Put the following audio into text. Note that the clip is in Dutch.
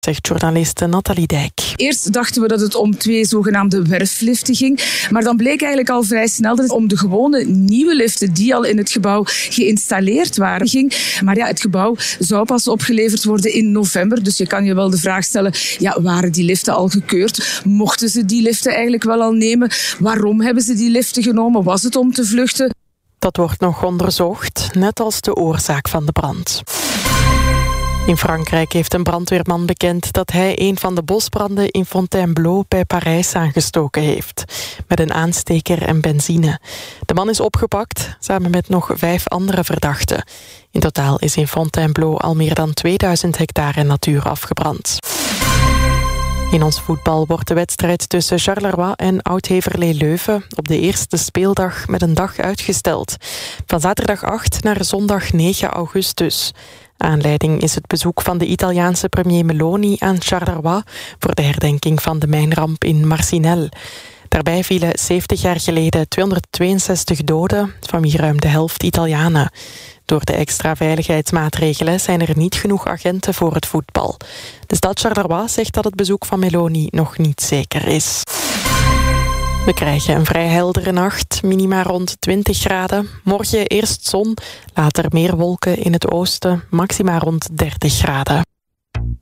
zegt journaliste Nathalie Dijk. Eerst dachten we dat het om 2 zogenaamde werfliften ging. Maar dan bleek eigenlijk al vrij snel dat het om de gewone nieuwe liften die al in het gebouw geïnstalleerd waren ging. Maar ja, het gebouw zou pas opgeleverd worden in november. Dus je kan je wel de vraag stellen, ja, waren die liften al gekeurd? Mochten ze die liften eigenlijk wel al nemen? Waarom hebben ze die liften genomen? Was het om te vluchten? Dat wordt nog onderzocht, net als de oorzaak van de brand. In Frankrijk heeft een brandweerman bekend dat hij een van de bosbranden in Fontainebleau bij Parijs aangestoken heeft. Met een aansteker en benzine. De man is opgepakt, samen met nog 5 andere verdachten. In totaal is in Fontainebleau al meer dan 2000 hectare natuur afgebrand. In ons voetbal wordt de wedstrijd tussen Charleroi en Oud-Heverlee Leuven op de eerste speeldag met een dag uitgesteld. Van zaterdag 8 naar zondag 9 augustus. Aanleiding is het bezoek van de Italiaanse premier Meloni aan Charleroi voor de herdenking van de mijnramp in Marcinelle. Daarbij vielen 70 jaar geleden 262 doden, van wie ruim de helft Italianen. Door de extra veiligheidsmaatregelen zijn er niet genoeg agenten voor het voetbal. De stad Charleroi zegt dat het bezoek van Meloni nog niet zeker is. We krijgen een vrij heldere nacht, minima rond 20 graden. Morgen eerst zon, later meer wolken in het oosten, maxima rond 30 graden.